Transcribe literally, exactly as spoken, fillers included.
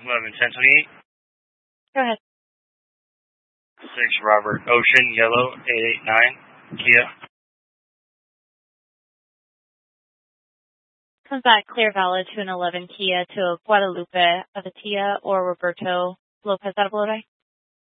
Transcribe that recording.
eleven ten twenty-eight. Go ahead. six Robert Ocean, yellow, eight eight nine, Kia. Comes back clear valid to an eleven Kia to Guadalupe Avatia or Roberto Lopez out of Lodi.